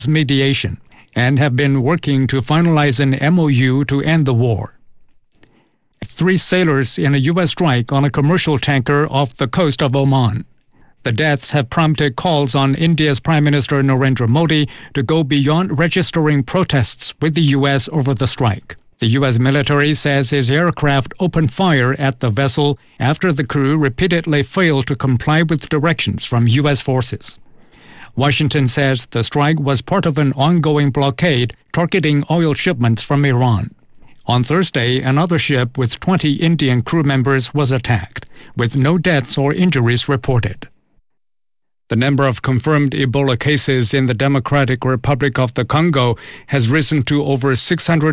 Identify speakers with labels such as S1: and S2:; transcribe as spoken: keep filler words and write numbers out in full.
S1: mediation and have been working to finalize an M O U to end the war. Three sailors in a U S strike on a commercial tanker off the coast of Oman. The deaths have prompted calls on India's Prime Minister Narendra Modi to go beyond registering protests with the U S over the strike. The U S military says his aircraft opened fire at the vessel after the crew repeatedly failed to comply with directions from U S forces. Washington says the strike was part of an ongoing blockade targeting oil shipments from Iran. On Thursday, another ship with twenty Indian crew members was attacked, with no deaths or injuries reported. The number of confirmed Ebola cases in the Democratic Republic of the Congo has risen to over six hundred